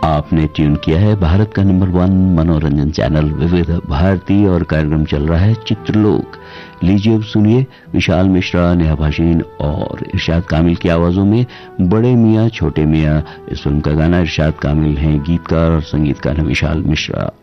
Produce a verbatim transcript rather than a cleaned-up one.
आपने ट्यून किया है भारत का नंबर वन मनोरंजन चैनल विविध भारती और कार्यक्रम चल रहा है चित्रलोक। लीजिए अब सुनिए विशाल मिश्रा, नेहा भासीन और इरशाद कामिल की आवाजों में बड़े मियाँ छोटे मियाँ। इस फिल्म का गाना इरशाद कामिल हैं गीतकार और संगीतकार हैं विशाल मिश्रा।